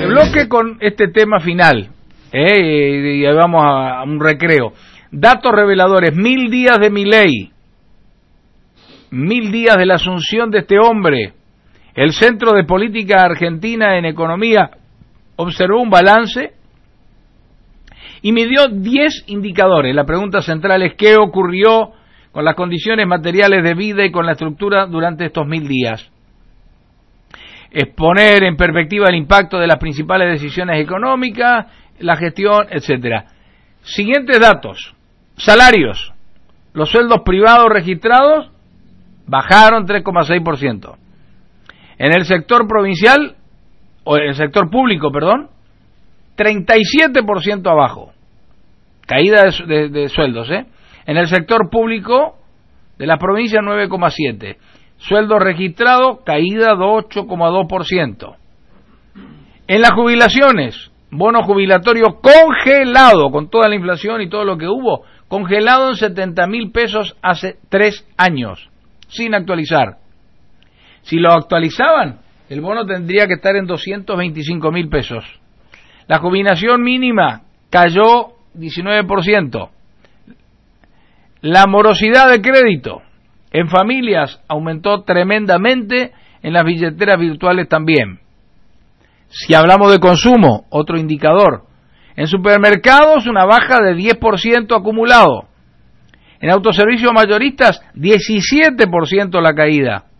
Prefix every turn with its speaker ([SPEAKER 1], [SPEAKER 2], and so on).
[SPEAKER 1] bloque con este tema final, y ahí vamos a un recreo. Datos reveladores: 1000 días de Milei, 1000 días de la asunción de este hombre. El Centro de Política Argentina en Economía observó un balance y midió 10 indicadores. La pregunta central es: ¿qué ocurrió con las condiciones materiales de vida y con la estructura durante estos 1000 días? Exponer en perspectiva el impacto de las principales decisiones económicas, la gestión, etcétera. Siguientes datos: salarios. Los sueldos privados registrados bajaron 3,6%. En el sector provincial, o en el sector público, perdón, 37% abajo. Caída de sueldos, En el sector público de las provincias, 9,7%. Sueldo registrado, caída de 8,2%. En las jubilaciones, bono jubilatorio congelado, con toda la inflación y todo lo que hubo, congelado en 70.000 pesos hace 3 años, sin actualizar. Si lo actualizaban, el bono tendría que estar en 225.000 pesos. La jubilación mínima cayó 19%. La morosidad de crédito en familias aumentó tremendamente, en las billeteras virtuales también. Si hablamos de consumo, otro indicador, en supermercados una baja de 10% acumulado. En autoservicios mayoristas, 17% la caída.